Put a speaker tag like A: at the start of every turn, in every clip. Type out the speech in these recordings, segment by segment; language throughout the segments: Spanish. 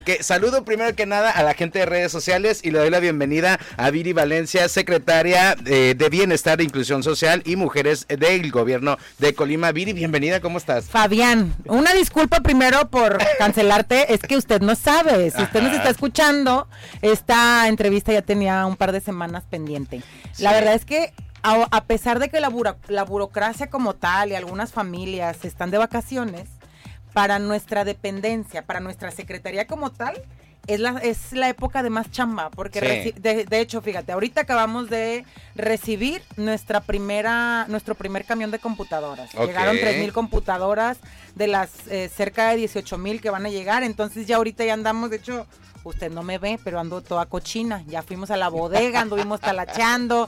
A: Que saludo primero que nada a la gente de redes sociales y le doy la bienvenida a Viri Valencia, secretaria de Bienestar e Inclusión Social y Mujeres del Gobierno de Colima. Viri, bienvenida, ¿cómo estás?
B: Fabián, una disculpa primero por cancelarte, es que usted no sabe, si usted nos está escuchando, esta entrevista ya tenía un par de semanas pendiente. Sí. La verdad es que a pesar de que la burocracia como tal y algunas familias están de vacaciones, para nuestra dependencia, para nuestra secretaría como tal, es la época de más chamba, porque sí. de hecho, fíjate, ahorita acabamos de recibir nuestro primer camión de computadoras. Okay. Llegaron 3,000 computadoras de las cerca de 18,000 que van a llegar, entonces ya ahorita ya andamos, de hecho, usted no me ve, pero ando toda cochina, ya fuimos a la bodega, anduvimos talachando,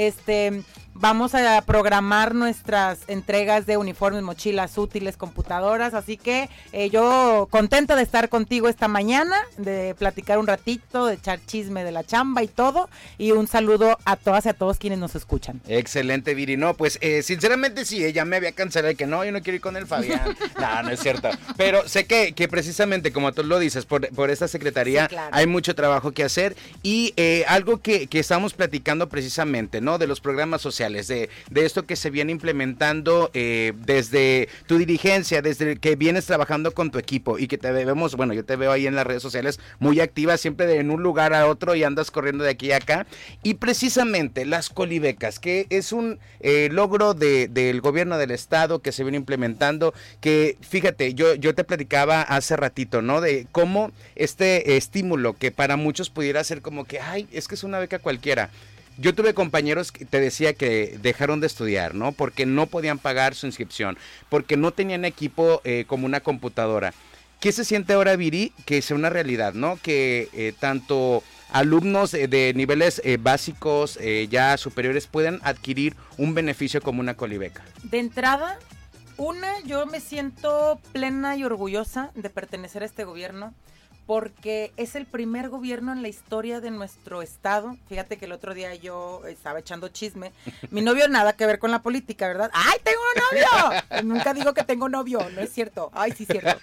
B: vamos a programar nuestras entregas de uniformes, mochilas, útiles, computadoras, así que yo contenta de estar contigo esta mañana, de platicar un ratito, de echar chisme de la chamba y todo, y un saludo a todas y a todos quienes nos escuchan.
A: Excelente, Viri. No, pues sinceramente sí, ella me había cancelado de que no, yo no quiero ir con el Fabián. No es cierto, pero sé que precisamente como tú lo dices, por esta secretaría, sí, claro, hay mucho trabajo que hacer y algo que estamos platicando precisamente, ¿no? De los programas sociales, de esto que se viene implementando desde tu dirigencia, desde que vienes trabajando con tu equipo y que te vemos, bueno, yo te veo ahí en las redes sociales muy activa, siempre en un lugar a otro y andas corriendo de aquí a acá, y precisamente las colibecas, que es un logro del gobierno del estado que se viene implementando, que fíjate, yo te platicaba hace ratito, ¿no? De cómo este estímulo que para muchos pudiera ser como que, ay, es que es una beca cualquiera. Yo tuve compañeros que te decía que dejaron de estudiar, ¿no? Porque no podían pagar su inscripción, porque no tenían equipo como una computadora. ¿Qué se siente ahora, Viri? Que sea una realidad, ¿no? Que tanto alumnos de niveles básicos, ya superiores, puedan adquirir un beneficio como una colibeca.
B: De entrada, yo me siento plena y orgullosa de pertenecer a este gobierno, porque es el primer gobierno en la historia de nuestro estado. Fíjate que el otro día yo estaba echando chisme. Mi novio nada que ver con la política, ¿verdad? ¡Ay, tengo un novio! Nunca digo que tengo novio, no es cierto. ¡Ay, sí, cierto!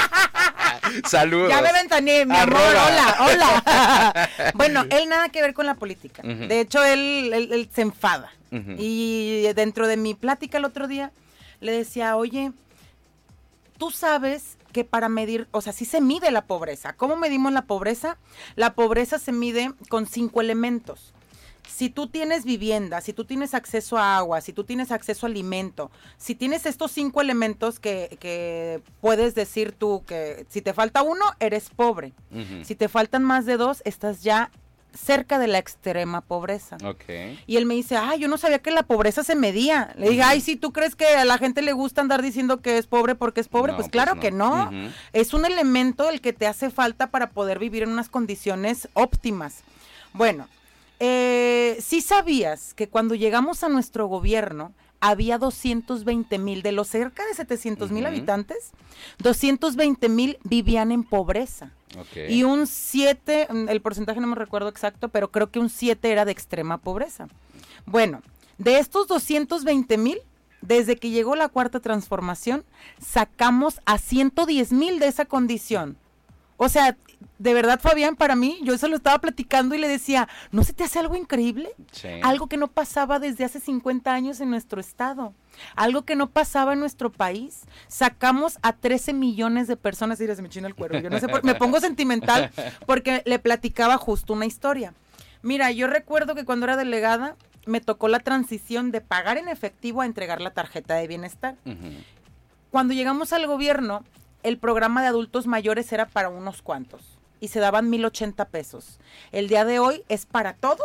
A: Saludos.
B: Ya me ventaneé, mi amor, hola. Bueno, él nada que ver con la política. Uh-huh. De hecho, él se enfada. Uh-huh. Y dentro de mi plática el otro día, le decía, oye, tú sabes que para medir, o sea, sí se mide la pobreza. ¿Cómo medimos la pobreza? La pobreza se mide con 5 elementos. Si tú tienes vivienda, si tú tienes acceso a agua, si tú tienes acceso a alimento, si tienes estos 5 elementos que puedes decir tú que si te falta uno, eres pobre. Uh-huh. Si te faltan más de 2, estás ya cerca de la extrema pobreza. Okay. Y él me dice, yo no sabía que la pobreza se medía. Le dije, ¿sí tú crees que a la gente le gusta andar diciendo que es pobre porque es pobre? No, pues claro, pues no. Que no. Uh-huh. Es un elemento el que te hace falta para poder vivir en unas condiciones óptimas. Bueno, ¿sí sabías que cuando llegamos a nuestro gobierno había 220,000 de los cerca de 700,000 uh-huh. habitantes? 220,000 vivían en pobreza. Okay. Y un 7, el porcentaje no me recuerdo exacto, pero creo que un 7 era de extrema pobreza. Bueno, de estos 220,000, desde que llegó la Cuarta Transformación, sacamos a 110,000 de esa condición. O sea, de verdad, Fabián, para mí, yo eso lo estaba platicando y le decía, ¿no se te hace algo increíble? Sí. Algo que no pasaba desde hace 50 años en nuestro estado. Algo que no pasaba en nuestro país. Sacamos a 13 millones de personas. Mira, se me china el cuero. Yo no sé, me pongo sentimental porque le platicaba justo una historia. Mira, yo recuerdo que cuando era delegada me tocó la transición de pagar en efectivo a entregar la tarjeta de bienestar. Uh-huh. Cuando llegamos al gobierno, el programa de adultos mayores era para unos cuantos y se daban 1,080 pesos. El día de hoy es para todos,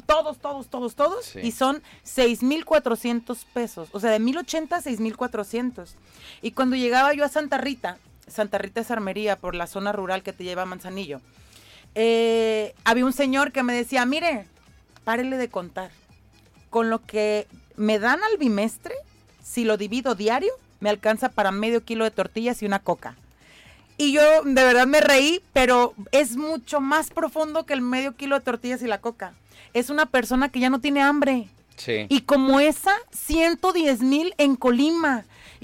B: sí. Y son 6,400 pesos. O sea, de 1,080 a 6,400. Y cuando llegaba yo a Santa Rita es Armería, por la zona rural que te lleva a Manzanillo, había un señor que me decía, mire, párele de contar. Con lo que me dan al bimestre, si lo divido diario, me alcanza para medio kilo de tortillas y una coca. Y yo de verdad me reí, pero es mucho más profundo que el medio kilo de tortillas y la coca. Es una persona que ya no tiene hambre. Sí. Y como esa, 110,000 en Colima.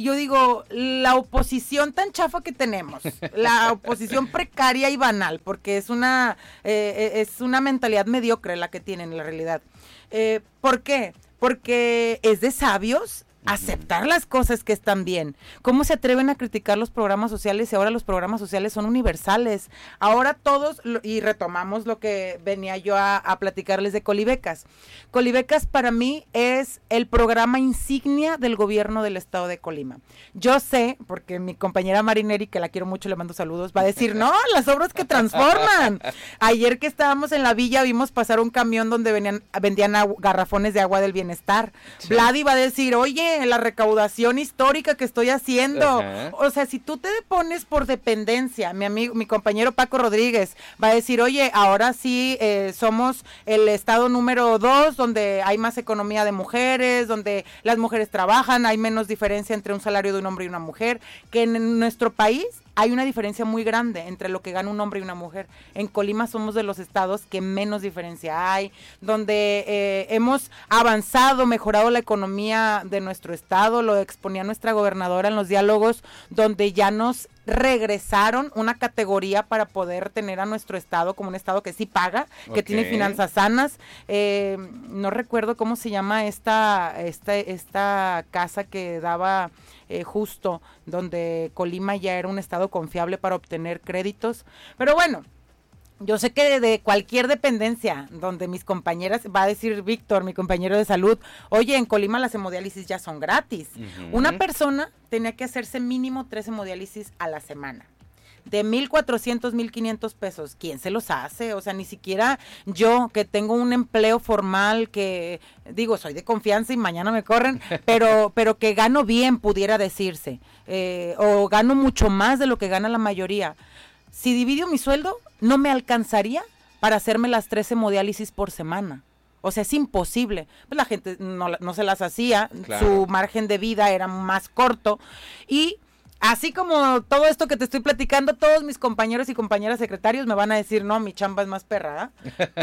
B: Y yo digo, la oposición tan chafa que tenemos, la oposición precaria y banal, porque es una mentalidad mediocre la que tienen en la realidad. ¿Por qué? Porque es de sabios aceptar las cosas que están bien. ¿Cómo se atreven a criticar los programas sociales si ahora los programas sociales son universales? Ahora todos, y retomamos lo que venía yo a platicarles de Colibecas. Colibecas para mí es el programa insignia del gobierno del estado de Colima. Yo sé, porque mi compañera Marineri, que la quiero mucho, le mando saludos, va a decir, no, las obras que transforman. Ayer que estábamos en la villa vimos pasar un camión donde vendían garrafones de agua del bienestar. Sí. Vladi va a decir, oye, la recaudación histórica que estoy haciendo. Ajá. O sea, si tú te pones por dependencia, mi compañero Paco Rodríguez va a decir, oye, ahora sí somos el estado número 2, donde hay más economía de mujeres, donde las mujeres trabajan, hay menos diferencia entre un salario de un hombre y una mujer, que en nuestro país hay una diferencia muy grande entre lo que gana un hombre y una mujer. En Colima somos de los estados que menos diferencia hay, donde hemos avanzado, mejorado la economía de nuestro estado, lo exponía nuestra gobernadora en los diálogos, donde ya nos regresaron una categoría para poder tener a nuestro estado como un estado que sí paga, que tiene finanzas sanas. No recuerdo cómo se llama esta casa que daba justo, donde Colima ya era un estado confiable para obtener créditos. Pero bueno, yo sé que de cualquier dependencia donde mis compañeras, va a decir Víctor, mi compañero de salud, oye, en Colima las hemodiálisis ya son gratis. Una persona tenía que hacerse mínimo 3 hemodiálisis a la semana. De 1,400, 1,500 pesos, ¿quién se los hace? O sea, ni siquiera yo, que tengo un empleo formal, que digo, soy de confianza y mañana me corren, pero que gano bien, pudiera decirse, o gano mucho más de lo que gana la mayoría. Si divido mi sueldo, no me alcanzaría para hacerme las 3 hemodiálisis por semana. O sea, es imposible. Pues la gente no se las hacía, claro. Su margen de vida era más corto y así como todo esto que te estoy platicando, todos mis compañeros y compañeras secretarios me van a decir, no, mi chamba es más perra,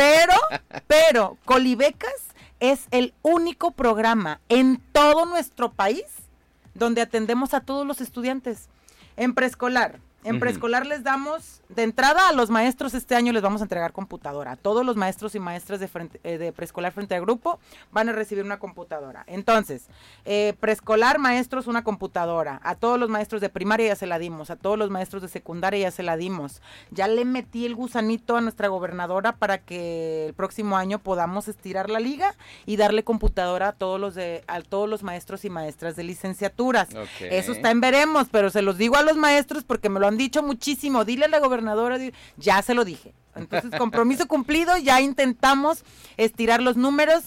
B: pero Colibecas es el único programa en todo nuestro país donde atendemos a todos los estudiantes. En preescolar les damos, de entrada a los maestros este año les vamos a entregar computadora. A todos los maestros y maestras de preescolar frente al grupo van a recibir una computadora. Entonces, preescolar, maestros, una computadora. A todos los maestros de primaria ya se la dimos. A todos los maestros de secundaria ya se la dimos. Ya le metí el gusanito a nuestra gobernadora para que el próximo año podamos estirar la liga y darle computadora a todos los maestros y maestras de licenciaturas. Okay. Eso está en veremos, pero se los digo a los maestros porque me lo han dicho muchísimo. Dile a la gobernadora, ya se lo dije. Entonces, compromiso cumplido, ya intentamos estirar los números.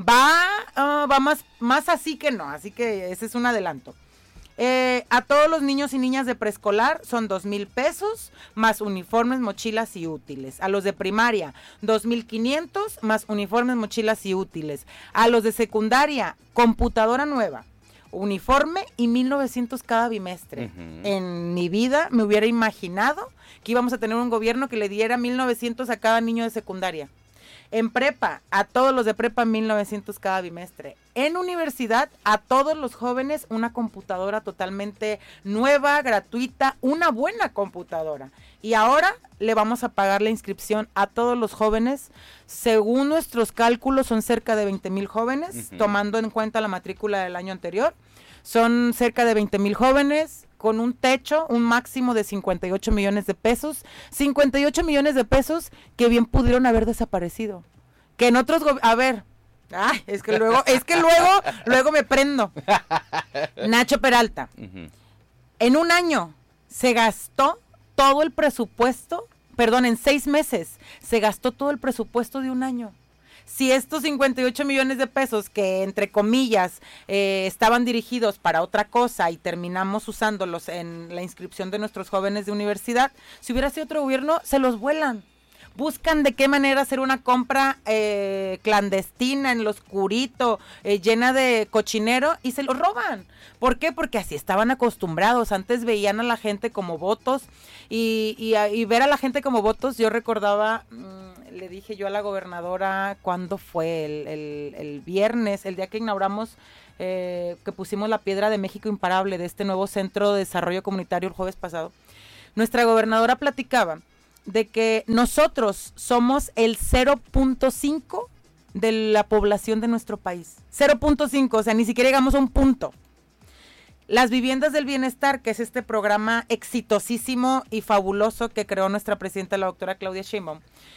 B: Va más así que no, así que ese es un adelanto. A todos los niños y niñas de preescolar son 2,000 pesos, más uniformes, mochilas y útiles. A los de primaria, 2,500 más uniformes, mochilas y útiles. A los de secundaria, computadora nueva, uniforme y 1,900 cada bimestre. En mi vida me hubiera imaginado que íbamos a tener un gobierno que le diera 1,900 a cada niño de secundaria. En prepa, a todos los de prepa 1,900 cada bimestre. En universidad, a todos los jóvenes una computadora totalmente nueva, gratuita, una buena computadora. Y ahora le vamos a pagar la inscripción a todos los jóvenes. Según nuestros cálculos, son cerca de 20,000 jóvenes, tomando en cuenta la matrícula del año anterior. Son cerca de 20,000 jóvenes con un techo, un máximo de 58 millones de pesos. 58 millones de pesos que bien pudieron haber desaparecido. Que en otros es que luego me prendo. Nacho Peralta. En un año se gastó todo el presupuesto, en 6 meses se gastó todo el presupuesto de un año. Si estos 58 millones de pesos que, entre comillas, estaban dirigidos para otra cosa y terminamos usándolos en la inscripción de nuestros jóvenes de universidad, si hubiera sido otro gobierno, se los vuelan. Buscan de qué manera hacer una compra clandestina, en lo oscurito, llena de cochinero, y se lo roban. ¿Por qué? Porque así estaban acostumbrados. Antes veían a la gente como votos y ver a la gente como votos, yo recordaba, le dije yo a la gobernadora, ¿cuándo fue? El viernes, el día que inauguramos que pusimos la piedra de México Imparable, de este nuevo centro de desarrollo comunitario el jueves pasado, nuestra gobernadora platicaba de que nosotros somos el 0.5 de la población de nuestro país. 0.5, o sea, ni siquiera llegamos a un punto. Las viviendas del bienestar, que es este programa exitosísimo y fabuloso que creó nuestra presidenta, la doctora Claudia Sheinbaum,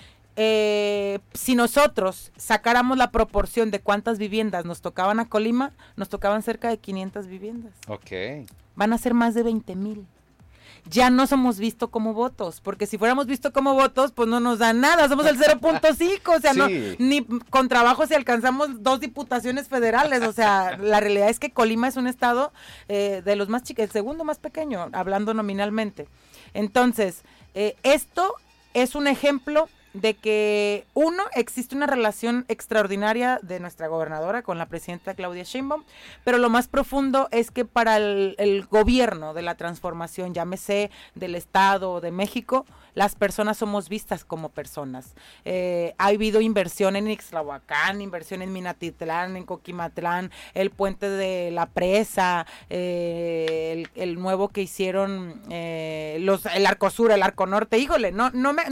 B: si nosotros sacáramos la proporción de cuántas viviendas nos tocaban a Colima, nos tocaban cerca de 500 viviendas.
A: Ok.
B: Van a ser más de 20,000. Ya no somos visto como votos, porque si fuéramos visto como votos, pues no nos dan nada, somos el 0.5, o sea, sí. No, ni con trabajo si alcanzamos 2 diputaciones federales, o sea, la realidad es que Colima es un estado de los más chicos, el segundo más pequeño, hablando nominalmente. Entonces, esto es un ejemplo de que, uno, existe una relación extraordinaria de nuestra gobernadora con la presidenta Claudia Sheinbaum, pero lo más profundo es que para el gobierno de la transformación, llámese del Estado o de México, las personas somos vistas como personas. Ha habido inversión en Ixtlahuacán, inversión en Minatitlán, en Coquimatlán, el puente de la presa, el nuevo que hicieron, el Arco Sur, el Arco Norte. Híjole, no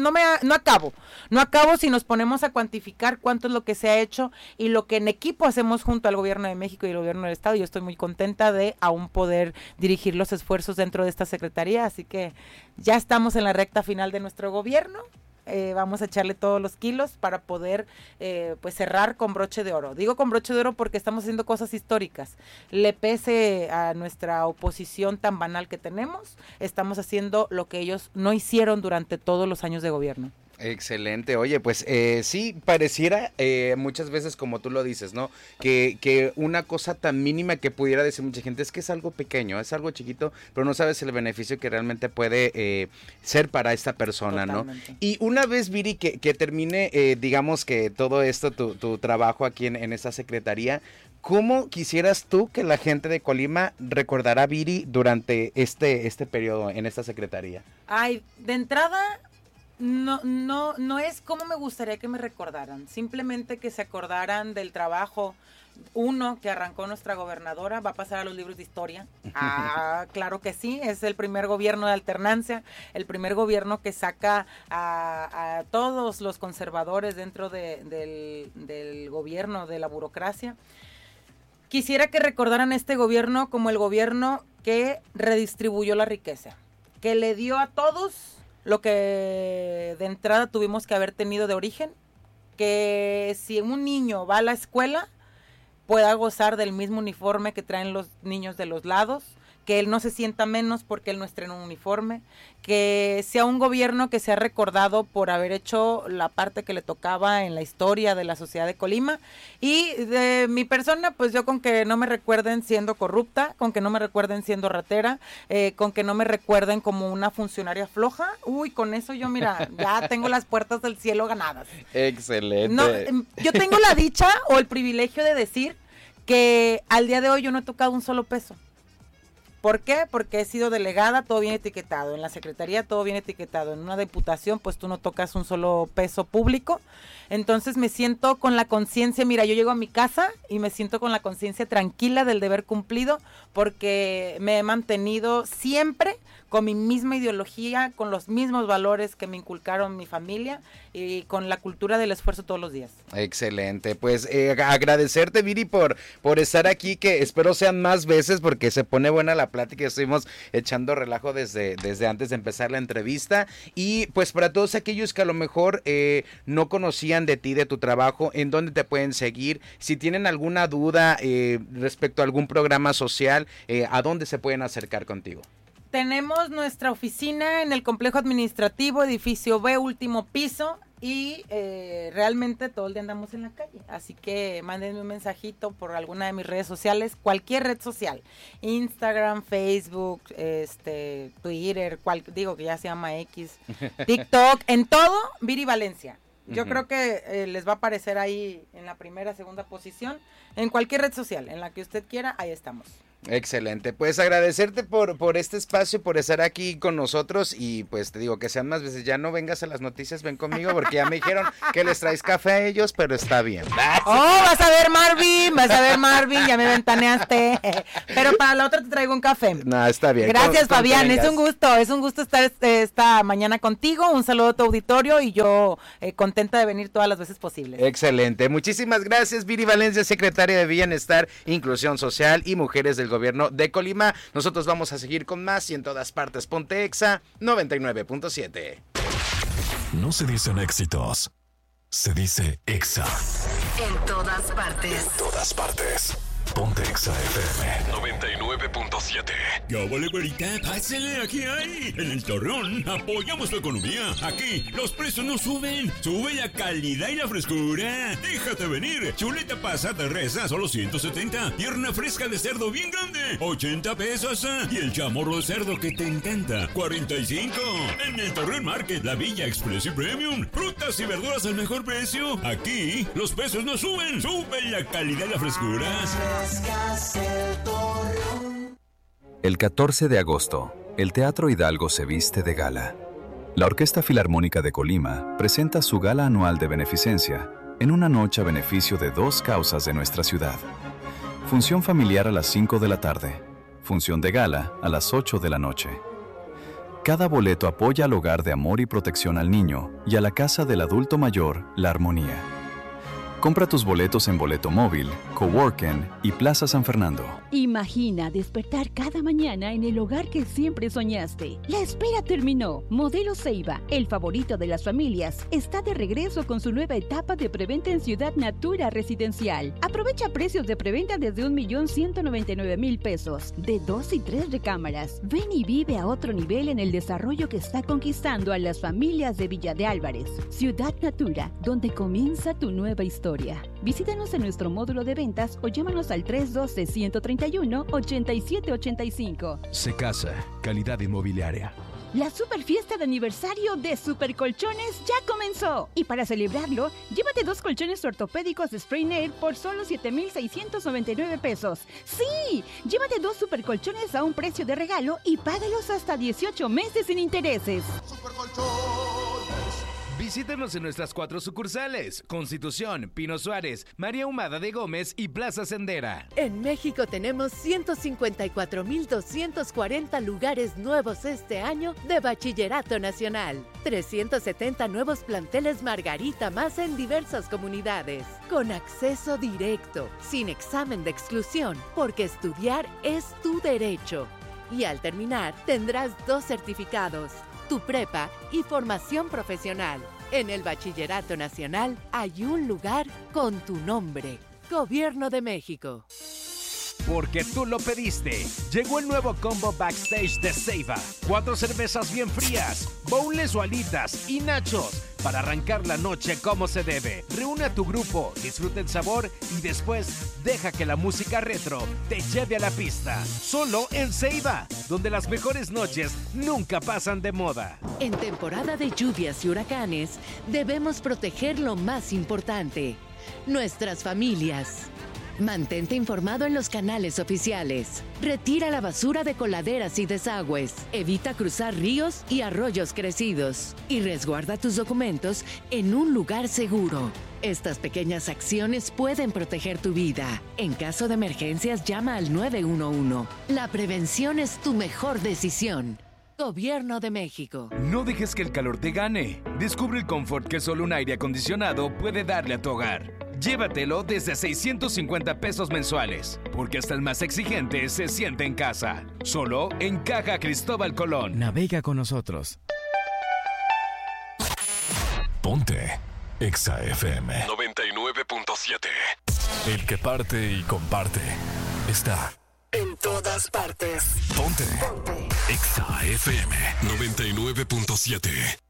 B: acabo si nos ponemos a cuantificar cuánto es lo que se ha hecho y lo que en equipo hacemos junto al gobierno de México y el gobierno del Estado. Yo estoy muy contenta de aún poder dirigir los esfuerzos dentro de esta secretaría, así que ya estamos en la recta final de nuestro gobierno. Vamos a echarle todos los kilos para poder pues cerrar con broche de oro. Digo con broche de oro porque estamos haciendo cosas históricas. Le pese a nuestra oposición tan banal que tenemos, estamos haciendo lo que ellos no hicieron durante todos los años de gobierno.
A: Excelente, oye, pues sí, pareciera muchas veces como tú lo dices, ¿no? Que una cosa tan mínima que pudiera decir mucha gente es que es algo pequeño, es algo chiquito, pero no sabes el beneficio que realmente puede ser para esta persona, totalmente. ¿No? Y una vez, Viri, que termine, digamos que todo esto, tu trabajo aquí en esta secretaría, ¿cómo quisieras tú que la gente de Colima recordara a Viri durante este periodo en esta secretaría?
B: Ay, de entrada... No es como me gustaría que me recordaran, simplemente que se acordaran del trabajo, uno, que arrancó nuestra gobernadora, va a pasar a los libros de historia. Claro que sí, es el primer gobierno de alternancia, el primer gobierno que saca a todos los conservadores dentro del gobierno, de la burocracia. Quisiera que recordaran este gobierno como el gobierno que redistribuyó la riqueza, que le dio a todos lo que de entrada tuvimos que haber tenido de origen, que si un niño va a la escuela pueda gozar del mismo uniforme que traen los niños de los lados, que él no se sienta menos porque él no estrena un uniforme, que sea un gobierno que sea recordado por haber hecho la parte que le tocaba en la historia de la sociedad de Colima. Y de mi persona, pues yo con que no me recuerden siendo corrupta, con que no me recuerden siendo ratera, con que no me recuerden como una funcionaria floja, con eso yo, mira, ya tengo las puertas del cielo ganadas.
A: Excelente.
B: No, yo tengo la dicha o el privilegio de decir que al día de hoy yo no he tocado un solo peso. ¿Por qué? Porque he sido delegada, todo viene etiquetado. En la secretaría todo viene etiquetado. En una diputación, pues tú no tocas un solo peso público. Entonces me siento con la conciencia, mira, yo llego a mi casa y me siento con la conciencia tranquila del deber cumplido, porque me he mantenido siempre con mi misma ideología, con los mismos valores que me inculcaron mi familia y con la cultura del esfuerzo todos los días.
A: Excelente, pues agradecerte, Viri, por estar aquí, que espero sean más veces porque se pone buena la plática, estuvimos echando relajo desde antes de empezar la entrevista. Y pues para todos aquellos que a lo mejor no conocían de ti, de tu trabajo, ¿en dónde te pueden seguir? Si tienen alguna duda respecto a algún programa social, ¿a dónde se pueden acercar contigo?
B: Tenemos nuestra oficina en el complejo administrativo, edificio B, último piso, y realmente todo el día andamos en la calle, así que mándenme un mensajito por alguna de mis redes sociales, cualquier red social, Instagram, Facebook, Twitter, digo que ya se llama X, TikTok, en todo, Viri Valencia. Yo creo que les va a aparecer ahí en la primera, segunda posición, en cualquier red social, en la que usted quiera, ahí estamos.
A: Excelente, pues agradecerte por este espacio, por estar aquí con nosotros y pues te digo que sean más veces, ya no vengas a las noticias, ven conmigo porque ya me dijeron que les traes café a ellos, pero está bien.
B: Vas a ver Marvin, ya me ventaneaste, pero para la otra te traigo un café.
A: No, está bien.
B: Gracias Fabián, es un gusto estar esta mañana contigo, un saludo a tu auditorio y yo contenta de venir todas las veces posibles.
A: Excelente, muchísimas gracias Viri Valencia, secretaria de Bienestar, Inclusión Social y Mujeres del Gobierno de Colima. Nosotros vamos a seguir con más y en todas partes ponte Exa 99.7.
C: No se dicen éxitos, se dice Exa.
D: En todas partes.
C: En todas partes. Ponte Exa FM 99.7.
E: Yo, vale, güerita, pásale, aquí hay. En el Torreón apoyamos tu economía. Aquí los precios no suben, sube la calidad y la frescura. Déjate venir. Chuleta pasada de res a solo 170. Pierna fresca de cerdo bien grande, 80 pesos. Y el chamorro de cerdo que te encanta, 45. En el Torreón Market, la Villa Express y Premium. Frutas y verduras al mejor precio. Aquí los precios no suben, sube la calidad y la frescura.
F: El 14 de agosto, el Teatro Hidalgo se viste de gala. La Orquesta Filarmónica de Colima presenta su gala anual de beneficencia en una noche a beneficio de 2 causas de nuestra ciudad. Función familiar a las 5 de la tarde, función de gala a las 8 de la noche. Cada boleto apoya al Hogar de Amor y Protección al Niño y a la Casa del Adulto Mayor La Armonía. Compra tus boletos en Boleto Móvil, Coworken y Plaza San Fernando.
G: Imagina despertar cada mañana en el hogar que siempre soñaste. La espera terminó. Modelo Ceiba, el favorito de las familias, está de regreso con su nueva etapa de preventa en Ciudad Natura Residencial. Aprovecha precios de preventa desde 1,199,000 pesos, de 2 y 3 recámaras. Ven y vive a otro nivel en el desarrollo que está conquistando a las familias de Villa de Álvarez. Ciudad Natura, donde comienza tu nueva historia. Visítanos en nuestro módulo de ventas o llámanos al 312-131-8785.
H: Secasa, calidad inmobiliaria.
G: La super fiesta de aniversario de Supercolchones ya comenzó. Y para celebrarlo, llévate 2 colchones ortopédicos Sprainair por solo 7,699 pesos. ¡Sí! Llévate 2 supercolchones a un precio de regalo y págalos hasta 18 meses sin intereses.
H: Visítenos en nuestras 4 sucursales: Constitución, Pino Suárez, María Humada de Gómez y Plaza Sendera.
I: En México tenemos 154,240 lugares nuevos este año de Bachillerato Nacional. 370 nuevos planteles Margarita más en diversas comunidades. Con acceso directo, sin examen de exclusión, porque estudiar es tu derecho. Y al terminar, tendrás 2 certificados: tu prepa y formación profesional. En el Bachillerato Nacional hay un lugar con tu nombre. Gobierno de México.
H: Porque tú lo pediste. Llegó el nuevo combo backstage de Ceiba. 4 cervezas bien frías, boneless o alitas y nachos para arrancar la noche como se debe. Reúne a tu grupo, disfruta el sabor y después deja que la música retro te lleve a la pista. Solo en Ceiba, donde las mejores noches nunca pasan de moda.
I: En temporada de lluvias y huracanes, debemos proteger lo más importante: nuestras familias. Mantente informado en los canales oficiales. Retira la basura de coladeras y desagües. Evita cruzar ríos y arroyos crecidos. Y resguarda tus documentos en un lugar seguro. Estas pequeñas acciones pueden proteger tu vida. En caso de emergencias, llama al 911. La prevención es tu mejor decisión. Gobierno de México.
H: No dejes que el calor te gane. Descubre el confort que solo un aire acondicionado puede darle a tu hogar. Llévatelo desde 650 pesos mensuales, porque hasta el más exigente se siente en casa. Solo en Caja Cristóbal Colón.
J: Navega con nosotros.
C: Ponte Exa FM 99.7. El que parte y comparte está
D: en todas partes.
C: Ponte Exa FM 99.7.